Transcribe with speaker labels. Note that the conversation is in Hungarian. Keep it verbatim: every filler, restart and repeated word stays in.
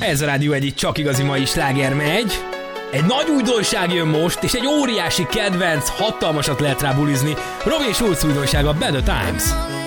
Speaker 1: Ez a Rádió egy csak igazi mai sláger megy. Egy nagy újdonság jön most, és egy óriási kedvenc, hatalmasat lehet rá bulizni. Robi és Schulz újdonsága, Better Times.